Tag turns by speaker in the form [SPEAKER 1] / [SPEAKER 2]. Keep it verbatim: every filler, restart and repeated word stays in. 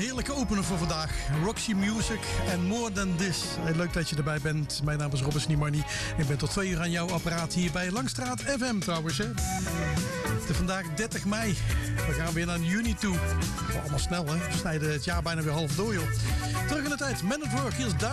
[SPEAKER 1] heerlijke opener voor vandaag. Roxy Music en More Than This. Hey, leuk dat je erbij bent. Mijn naam is Robert Sniemarnie. Ik ben tot twee uur aan jouw apparaat hier bij Langstraat F M trouwens. Hè. Het is vandaag dertig mei. We gaan weer naar juni toe. Oh, allemaal snel hè. We snijden het jaar bijna weer half door joh. Terug in de tijd. Man at Work. Hier is